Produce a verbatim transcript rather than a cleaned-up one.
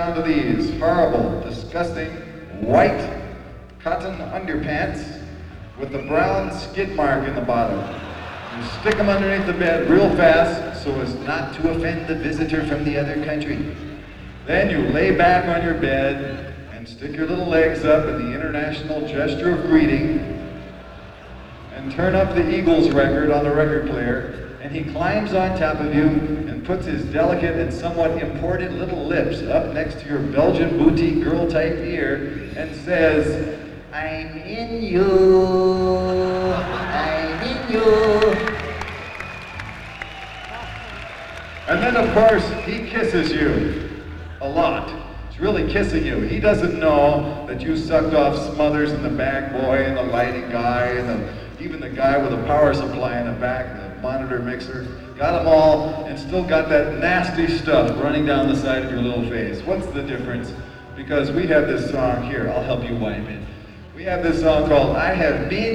Down to these horrible, disgusting, white cotton underpants with the brown skid mark in the bottom. You stick them underneath the bed real fast so as not to offend the visitor from the other country. Then you lay back on your bed and stick your little legs up in the international gesture of greeting and turn up the Eagles record on the record player, and he climbs on top of you and puts his delicate and somewhat imported little lips up next to your Belgian boutique girl-type ear and says, "I'm in you, I'm in you." And then of course he kisses you a lot. He's really kissing you. He doesn't know that you sucked off Smothers and the Bag Boy and the lighting guy and the, even the guy with a power supply in the back, the monitor mixer. Got them all and still got that nasty stuff running down the side of your little face. What's the difference? Because we have this song here, I'll help you wipe it. We have this song called I Have Been